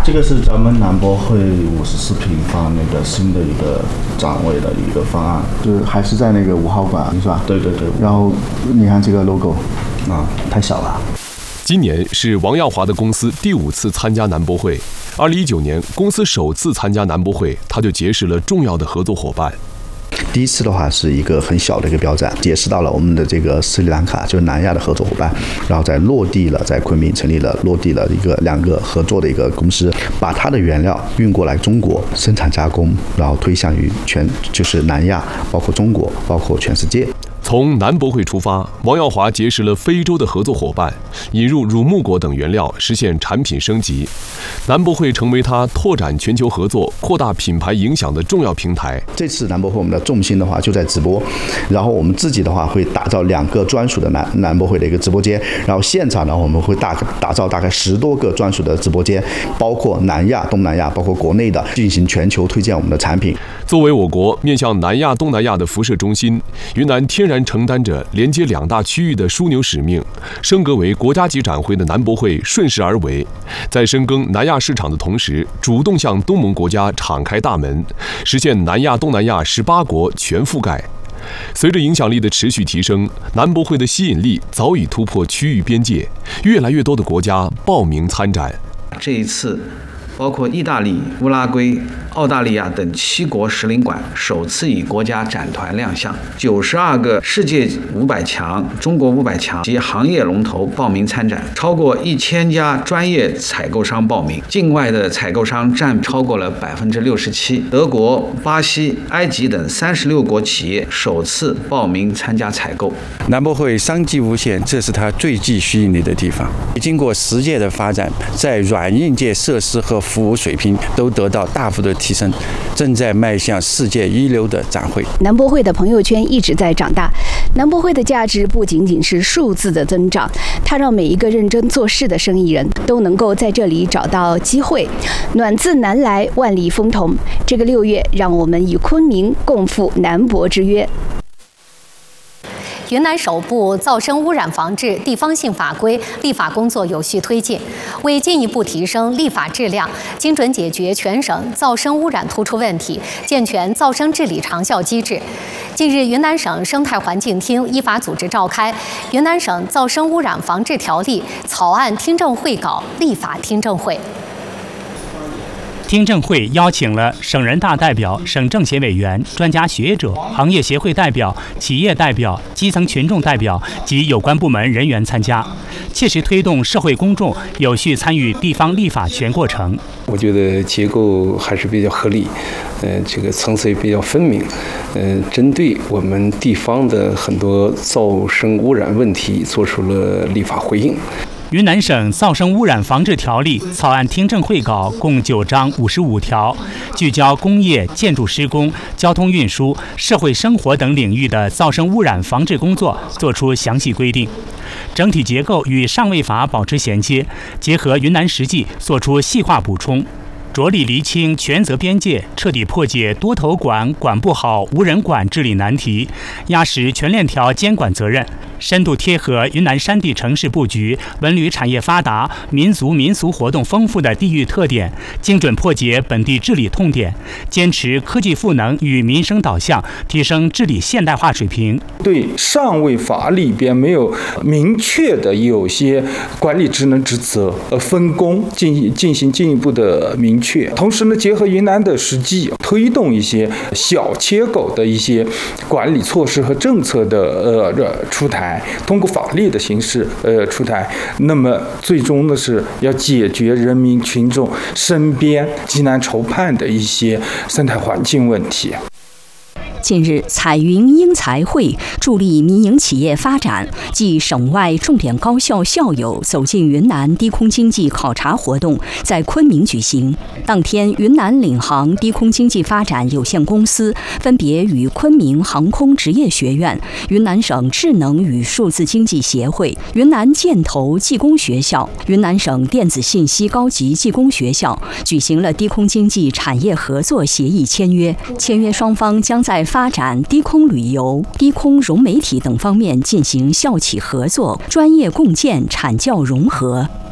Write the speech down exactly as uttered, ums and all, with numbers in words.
这个是咱们南博会五十四平方那个新的一个展位的一个方案， 就是还是在那个五号馆是吧？ 对对对。 然后你看这个 logo， 啊，太小了。 今年是王耀华的公司第五次参加南博会。二零一九年，公司首次参加南博会，他就结识了重要的合作伙伴。 第一次的话是一个很小的一个标展，结识到了我们的这个斯里兰卡，就是南亚的合作伙伴，然后在落地了，在昆明成立了落地了一个两个合作的一个公司，把它的原料运过来中国生产加工，然后推向于全就是南亚，包括中国，包括全世界。 从南博会出发，王耀华结识了非洲的合作伙伴，引入乳木果等原料，实现产品升级。南博会成为他拓展全球合作、扩大品牌影响的重要平台。 这次南博会我们的重心的话就在直播，然后我们自己的话会打造两个专属的南南博会的一个直播间，然后现场呢我们会大打造大概十多个专属的直播间，包括南亚、东南亚，包括国内的，进行全球推荐我们的产品。 作为我国面向南亚、东南亚的辐射中心，云南天然承担着连接两大区域的枢纽使命，升格为国家级展会的南博会顺势而为，在深耕南亚市场的同时，主动向东盟国家敞开大门，实现南亚、东南亚十八国全覆盖。随着影响力的持续提升，南博会的吸引力早已突破区域边界，越来越多的国家报名参展。 这一次，包括意大利、乌拉圭、澳大利亚等七国使领馆首次以国家展团亮相，九十二个世界五百强、中国五百强及行业龙头报名参展，超过一千家专业采购商报名，境外的采购商占超过了百分之六十七。德国、巴西、埃及等三十六国企业首次报名参加采购。 南博会商机无限，这是它最具吸引力的地方。经过十届的发展，在软硬件设施和服务水平都得到大幅的提升，正在迈向世界一流的展会。 南博会的朋友圈一直在长大，南博会的价值不仅仅是数字的增长，它让每一个认真做事的生意人都能够在这里找到机会。暖自南来，万里风同。这个六月，让我们与昆明共赴南博之约。 云南首部噪声污染防治地方性法规立法工作有序推进，为进一步提升立法质量，精准解决全省噪声污染突出问题，健全噪声治理长效机制。近日，云南省生态环境厅依法组织召开云南省噪声污染防治条例草案听证会稿立法听证会。 听证会邀请了省人大代表、省政协委员、专家学者、行业协会代表、企业代表、基层群众代表及有关部门人员参加，切实推动社会公众有序参与地方立法全过程。 我觉得结构还是比较合理，呃，这个层次也比较分明，呃，针对我们地方的很多噪声污染问题做出了立法回应。 云南省噪声污染防治条例草案听证会稿共九章五十五条，聚焦工业、建筑施工、交通运输、社会生活等领域的噪声污染防治工作作出详细规定。整体结构与上位法保持衔接，结合云南实际作出细化补充，着力厘清权责边界，彻底破解多头管管不好、无人管治理难题，压实全链条监管责任，深度贴合云南山地城市布局、文旅产业发达、民族民俗活动丰富的地域特点，精准破解本地治理痛点，坚持科技赋能与民生导向，提升治理现代化水平。 对上位法里边没有明确的有些管理职能职责呃分工进行进行进一步的明确，同时呢，结合云南的实际，推动一些小切口的一些管理措施和政策的呃出台。通过法律的形式，呃，出台，那么最终呢是要解决人民群众身边急难愁盼的一些生态环境问题。 近日，彩云英才会助力民营企业发展暨省外重点高校校友走进云南低空经济考察活动在昆明举行。当天，云南领航低空经济发展有限公司分别与昆明航空职业学院、云南省智能与数字经济协会、云南建投技工学校、云南省电子信息高级技工学校举行了低空经济产业合作协议签约。签约双方将在发展低空旅游、低空融媒体等方面进行校企合作，专业共建、产教融合。